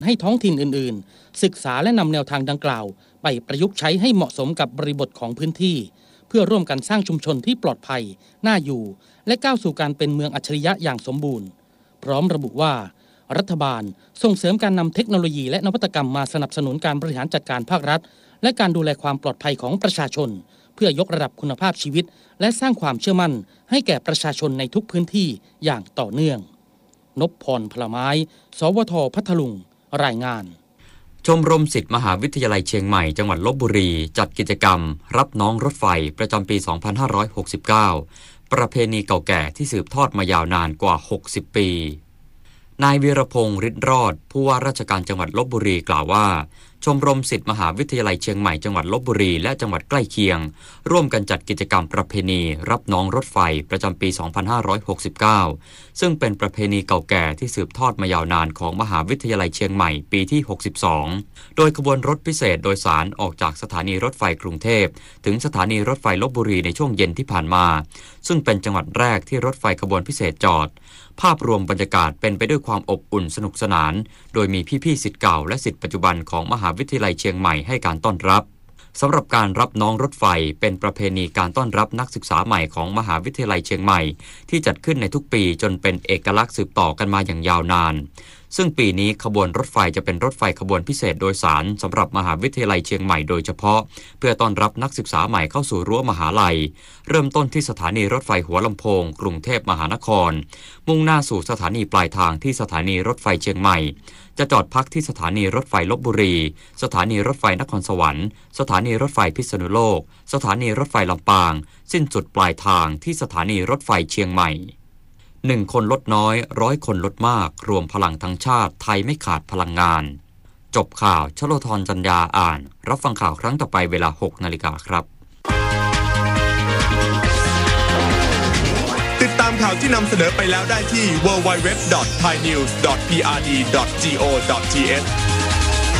ให้ท้องถิ่นอื่นๆศึกษาและนำแนวทางดังกล่าวไปประยุกต์ใช้ให้เหมาะสมกับบริบทของพื้นที่เพื่อร่วมกันสร้างชุมชนที่ปลอดภัยน่าอยู่และก้าวสู่การเป็นเมืองอัจฉริยะอย่างสมบูรณ์พร้อมระบุว่ารัฐบาลส่งเสริมการนำเทคโนโลยีและนวัตกรรมมาสนับสนุนการบริหารจัดการภาครัฐและการดูแลความปลอดภัยของประชาชนเพื่อยกระดับคุณภาพชีวิตและสร้างความเชื่อมั่นให้แก่ประชาชนในทุกพื้นที่อย่างต่อเนื่องนพพร พลไม้สวท พัทลุงรายงานชมรมศิษย์มหาวิทยาลัยเชียงใหม่จังหวัดลพบุรีจัดกิจกรรมรับน้องรถไฟประจำปี 2569 ประเพณีเก่าแก่ที่สืบทอดมายาวนานกว่า 60 ปี นายวีรพงษ์ ฤทธิ์รอดผู้ว่าราชการจังหวัดลพบุรีกล่าวว่าชมรมศิษย์มหาวิทยาลัยเชียงใหม่จังหวัดลพบุรีและจังหวัดใกล้เคียงร่วมกันจัดกิจกรรมประเพณีรับน้องรถไฟประจำปี 2569 ซึ่งเป็นประเพณีเก่าแก่ที่สืบทอดมายาวนานของมหาวิทยาลัยเชียงใหม่ปีที่ 62 โดยขบวนรถพิเศษโดยสารออกจากสถานีรถไฟกรุงเทพถึงสถานีรถไฟลพบุรีในช่วงเย็นที่ผ่านมาซึ่งเป็นจังหวัดแรกที่รถไฟขบวนพิเศษจอดภาพรวมบรรยากาศเป็นไปด้วยความอบอุ่นสนุกสนานโดยมีพี่ๆศิษย์เก่าและศิษย์ปัจจุบันของมหาวิทยาลัยเชียงใหม่ให้การต้อนรับสำหรับการรับน้องรถไฟเป็นประเพณีการต้อนรับนักศึกษาใหม่ของมหาวิทยาลัยเชียงใหม่ที่จัดขึ้นในทุกปีจนเป็นเอกลักษณ์สืบต่อกันมาอย่างยาวนานซึ่งปีนี้ขบวนรถไฟจะเป็นรถไฟขบวนพิเศษโดยสารสำหรับมหาวิทยาลัยเชียงใหม่โดยเฉพาะเพื่อต้อนรับนักศึกษาใหม่เข้าสู่รั้วมหาลัยเริ่มต้นที่สถานีรถไฟหัวลำโพงกรุงเทพมหานครมุ่งหน้าสู่สถานีปลายทางที่สถานีรถไฟเชียงใหม่จะจอดพักที่สถานีรถไฟลพบุรีสถานีรถไฟนครสวรรค์สถานีรถไฟพิษณุโลกสถานีรถไฟลำปางสิ้นสุดปลายทางที่สถานีรถไฟเชียงใหม่1 คนลดน้อย100 คนลดมากรวมพลังทั้งชาติไทยไม่ขาดพลังงานจบข่าวชโลธร จันยาอ่านรับฟังข่าวครั้งต่อไปเวลา 6 นาฬิกาครับติดตามข่าวที่นำเสนอไปแล้วได้ที่ www.thainews.prd.go.th